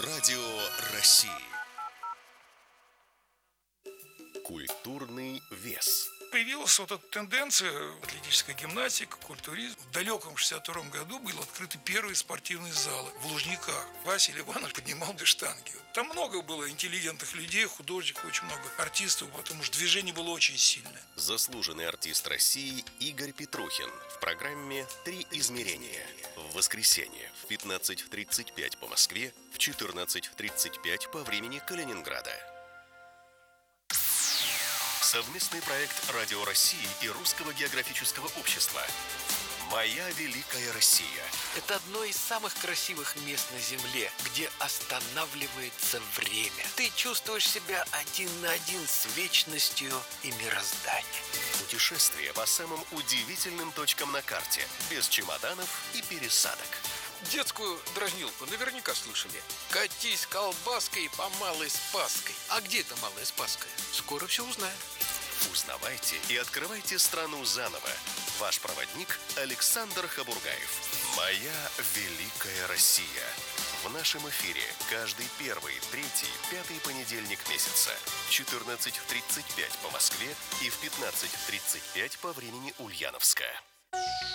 Радио России. Культурный вес. Появилась вот эта тенденция, атлетическая гимнастика, культуризм. В далеком 1962 году были открыты первые спортивные залы в Лужниках. Василий Иванович поднимал две штанги. Там много было интеллигентных людей, художников, очень много артистов, потому что движение было очень сильное. Заслуженный артист России Игорь Петрухин в программе «Три измерения». В воскресенье в 15:35 по Москве, в 14:35 по времени Калининграда. Совместный проект Радио России и Русского географического общества «Моя великая Россия». Это одно из самых красивых мест на Земле, где останавливается время. Ты чувствуешь себя один на один с вечностью и мирозданием. Путешествие по самым удивительным точкам на карте, без чемоданов и пересадок. Детскую дразнилку наверняка слышали. Катись колбаской по Малой Спасской. А где это Малая Спасская? Скоро все узнаем. Узнавайте и открывайте страну заново. Ваш проводник Александр Хабургаев. «Моя великая Россия». В нашем эфире каждый первый, третий, пятый понедельник месяца в 14:35 по Москве и в 15:35 по времени Ульяновска.